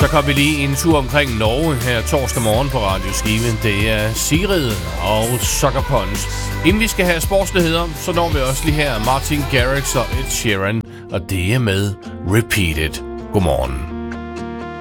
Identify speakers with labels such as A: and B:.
A: Så kom vi lige en tur omkring Norge her torsdag morgen på Radio Skive. Det er Sigrid og Sucker Punch. Inden vi skal have sportsnyheder, så når vi også lige her Martin Garrix og Ed Sheeran. Og det er med Repeat It. Godmorgen.